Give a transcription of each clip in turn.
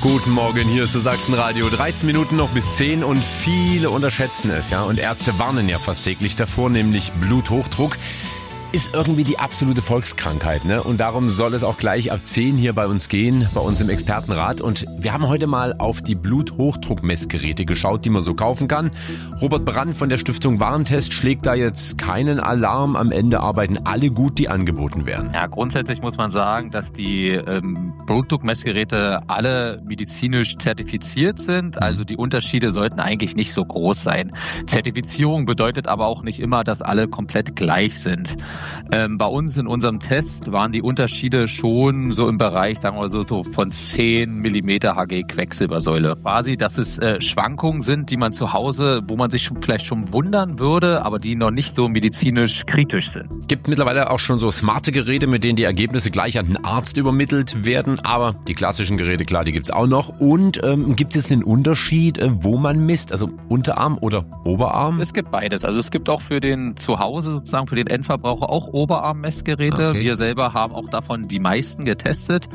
Guten Morgen, hier ist das Sachsenradio. 13 Minuten noch bis 10 und viele unterschätzen es, ja. Und Ärzte warnen ja fast täglich davor, nämlich Bluthochdruck ist irgendwie die absolute Volkskrankheit, ne? Und darum soll es auch gleich ab 10 hier bei uns gehen, bei uns im Expertenrat. Und wir haben heute mal auf die Bluthochdruckmessgeräte geschaut, die man so kaufen kann. Robert Brandt von der Stiftung Warentest schlägt da jetzt keinen Alarm. Am Ende arbeiten alle gut, die angeboten werden. Ja, grundsätzlich muss man sagen, dass die Blutdruckmessgeräte alle medizinisch zertifiziert sind. Also die Unterschiede sollten eigentlich nicht so groß sein. Zertifizierung bedeutet aber auch nicht immer, dass alle komplett gleich sind. Bei uns in unserem Test waren die Unterschiede schon so im Bereich, sagen wir so von 10 mm Hg Quecksilbersäule. Quasi, dass es Schwankungen sind, die man zu Hause, wo man sich vielleicht schon wundern würde, aber die noch nicht so medizinisch kritisch sind. Gibt mittlerweile auch schon so smarte Geräte, mit denen die Ergebnisse gleich an den Arzt übermittelt werden. Aber die klassischen Geräte, klar, die gibt's auch noch. Und gibt es einen Unterschied, wo man misst? Also Unterarm oder Oberarm? Es gibt beides. Also es gibt auch für den Zuhause sozusagen, für den Endverbraucher auch Oberarmmessgeräte. Okay. Wir selber haben auch davon die meisten getestet.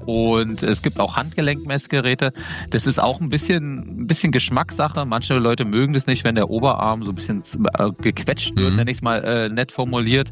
Und es gibt auch Handgelenkmessgeräte. Das ist auch ein bisschen Geschmackssache. Manche Leute mögen das nicht, wenn der Oberarm so ein bisschen gequetscht wird, nenne ich es mal nett formuliert.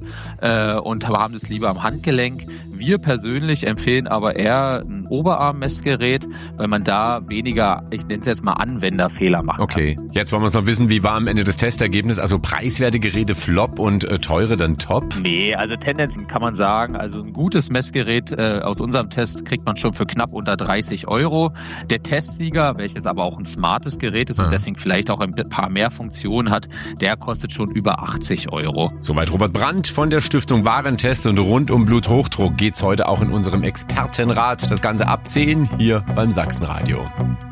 Und haben das lieber am Handgelenk. Wir persönlich empfehlen aber eher ein Oberarmmessgerät, weil man da weniger, ich nenne es jetzt mal Anwenderfehler machen kann. Okay, jetzt wollen wir es noch wissen, wie war am Ende das Testergebnis? Also preiswerte Geräte Flop und teure dann Top? Nee, also tendenziell kann man sagen, also ein gutes Messgerät aus unserem Test kriegt man schon für knapp unter 30 €. Der Testsieger, welches aber auch ein smartes Gerät ist und deswegen vielleicht auch ein paar mehr Funktionen hat, der kostet schon über 80 €. Soweit Robert Brandt von der Stiftung Warentest und rund um Bluthochdruck geht's heute auch in unserem Expertenrat. Das Ganze ab 10 hier beim Sachsenradio.